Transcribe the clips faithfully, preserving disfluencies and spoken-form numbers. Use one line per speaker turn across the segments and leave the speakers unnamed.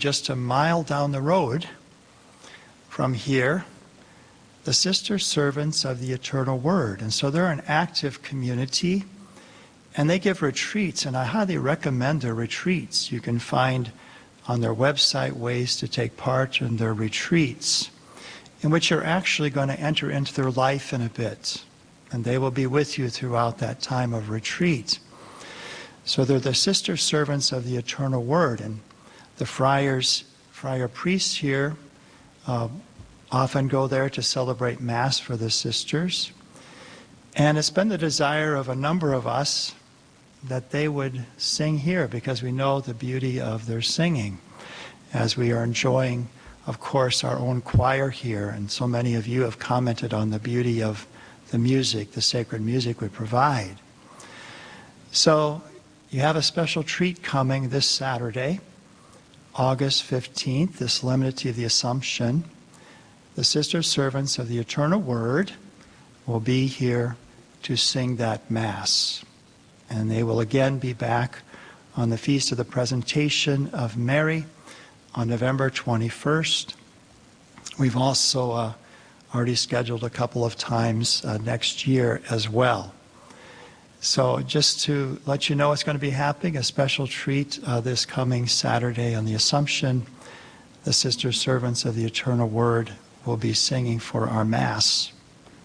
just a mile down the road from here, the Sister Servants of the Eternal Word. And so they're an active community, and they give retreats, and I highly recommend their retreats. You can find on their website ways to take part in their retreats, in which you're actually going to enter into their life in a bit, and they will be with you throughout that time of retreat. So they're the Sister Servants of the Eternal Word, and the friars, friar priests here uh, often go there to celebrate Mass for the sisters. And it's been the desire of a number of us that they would sing here, because we know the beauty of their singing, as we are enjoying, of course, our own choir here. And so many of you have commented on the beauty of the music, the sacred music we provide. So you have a special treat coming this Saturday, August fifteenth, the Solemnity of the Assumption. The Sister Servants of the Eternal Word will be here to sing that Mass. And they will again be back on the Feast of the Presentation of Mary on November twenty-first. We've also uh, already scheduled a couple of times uh, next year as well. So just to let you know what's going to be happening, a special treat uh, this coming Saturday on the Assumption. The Sister Servants of the Eternal Word will be singing for our Mass.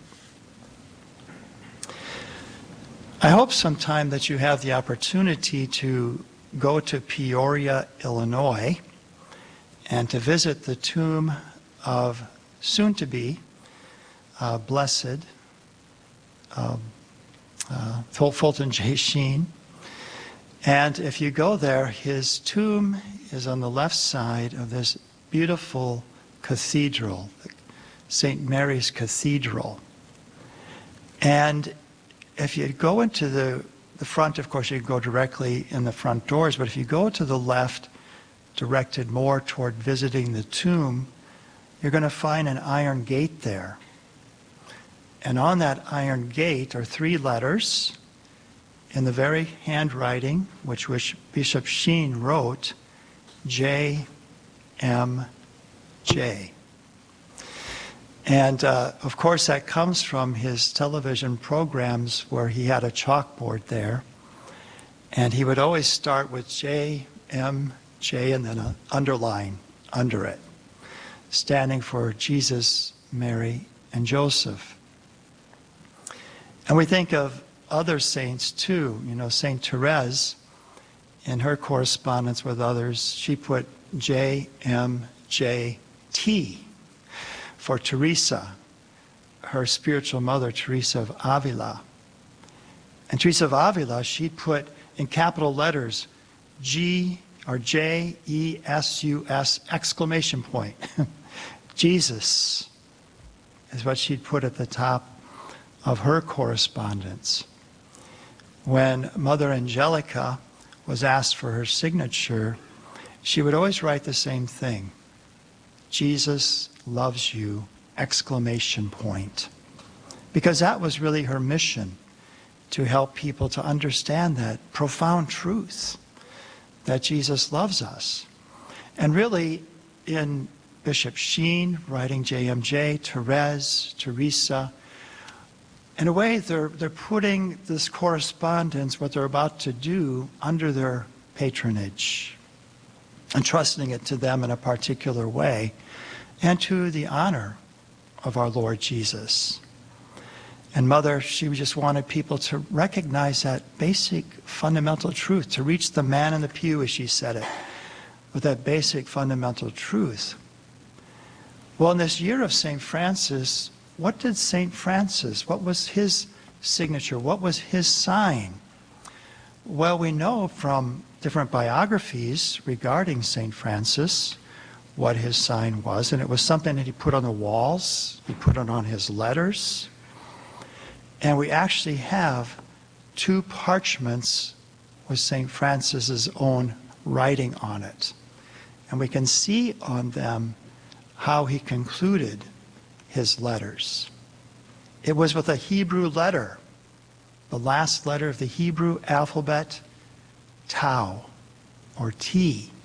I hope sometime that you have the opportunity to go to Peoria, Illinois, and to visit the tomb of soon-to-be uh, blessed um, uh, Fulton J. Sheen. And if you go there, his tomb is on the left side of this beautiful cathedral, Saint Mary's Cathedral. And if you go into the, the front, of course, you can go directly in the front doors, but if you go to the left, directed more toward visiting the tomb, you're going to find an iron gate there. And on that iron gate are three letters in the very handwriting which, which Bishop Sheen wrote, J M J. And uh, of course that comes from his television programs where he had a chalkboard there. And he would always start with J M J and then an underline under it, standing for Jesus, Mary, and Joseph. And we think of other saints too. You know, Saint Therese, in her correspondence with others, she put J M J T for Teresa, her spiritual mother, Teresa of Avila. And Teresa of Avila, she put in capital letters G or J E S U S exclamation point. Jesus is what she'd put at the top of her correspondence. When Mother Angelica was asked for her signature, she would always write the same thing. Jesus loves you, exclamation point. Because that was really her mission, to help people to understand that profound truth, that Jesus loves us. And really, in Bishop Sheen writing J M J, Therese, Teresa, in a way they're, they're putting this correspondence, what they're about to do, under their patronage, entrusting it to them in a particular way, and to the honor of our Lord Jesus. And Mother, she just wanted people to recognize that basic fundamental truth, to reach the man in the pew, as she said it, with that basic fundamental truth. Well, in this year of Saint Francis, what did Saint Francis, what was his signature? What was his sign? Well, we know from different biographies regarding Saint Francis what his sign was, and it was something that he put on the walls, he put it on his letters, and we actually have two parchments with Saint Francis's own writing on it. And we can see on them how he concluded his letters. It was with a Hebrew letter, the last letter of the Hebrew alphabet, Tau, or T.